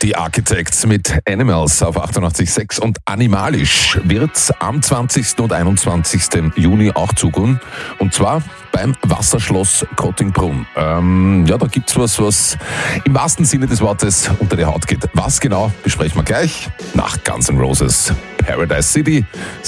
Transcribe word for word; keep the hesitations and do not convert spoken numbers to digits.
Die Architects mit Animals auf achtundachtzig Komma sechs und Animalisch wird am zwanzigsten und einundzwanzigsten Juni auch zugehen. Und zwar beim Wasserschloss Kottingbrunn. Ähm, ja, da gibt's was, was im wahrsten Sinne des Wortes unter die Haut geht. Was genau, besprechen wir gleich nach Guns N' Roses Paradise City.